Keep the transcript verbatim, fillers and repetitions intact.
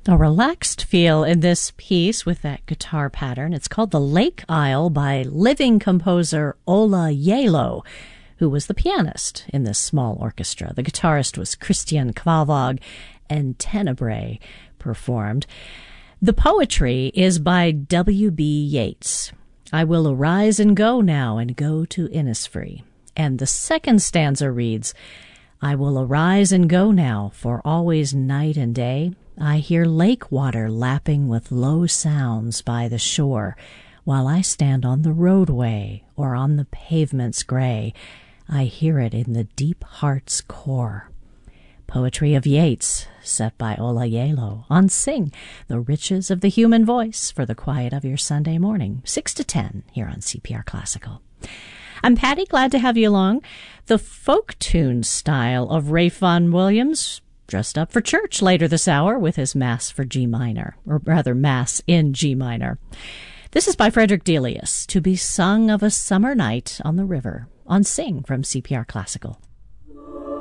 A relaxed feel in this piece with that guitar pattern. It's called The Lake Isle by living composer Ola Yalo, who was the pianist in this small orchestra. The guitarist was Christian Kvavag, and Tenebrae performed. The poetry is by W B Yeats. I will arise and go now and go to Innisfree. And the second stanza reads, I will arise and go now, for always night and day I hear lake water lapping with low sounds by the shore, while I stand on the roadway or on the pavement's gray. I hear it in the deep heart's core. Poetry of Yeats, set by Ola Yalo on Sing, the riches of the human voice, for the quiet of your Sunday morning, six to ten, here on C P R Classical. I'm Patty, glad to have you along. The folk tune style of Ralph Vaughan Williams, dressed up for church later this hour with his Mass for G minor, or rather Mass in G minor. This is by Frederick Delius, to be sung of a summer night on the river, on Sing from C P R Classical.